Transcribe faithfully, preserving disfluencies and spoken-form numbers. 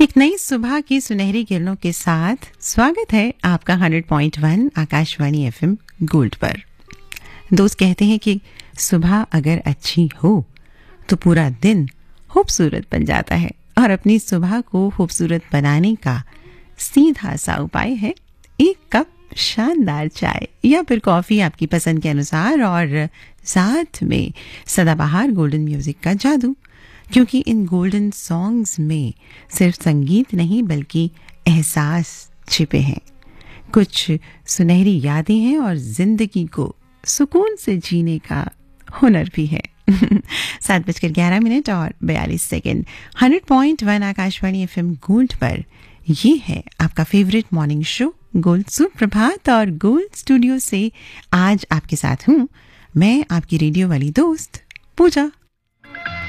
एक नई सुबह की सुनहरी किरणों के साथ स्वागत है आपका hundred point one Akashvani FM gold पर। दोस्त कहते हैं कि सुबह अगर अच्छी हो तो पूरा दिन खूबसूरत बन जाता है, और अपनी सुबह को खूबसूरत बनाने का सीधा सा उपाय है एक कप शानदार चाय या फिर कॉफी, आपकी पसंद के अनुसार, और साथ में सदाबहार गोल्डन म्यूजिक का जादू। क्योंकि इन गोल्डन सॉन्ग्स में सिर्फ संगीत नहीं बल्कि एहसास छिपे हैं, कुछ सुनहरी यादें हैं और जिंदगी को सुकून से जीने का हुनर भी है। सात बजकर ग्यारह मिनट और बयालीस second hundred point one Akashvani FM gold पर ये है आपका फेवरेट मॉर्निंग शो गोल्ड सुप्रभात, और गोल्ड स्टूडियो से आज आपके साथ हूँ मैं, आपकी रेडियो वाली दोस्त पूजा।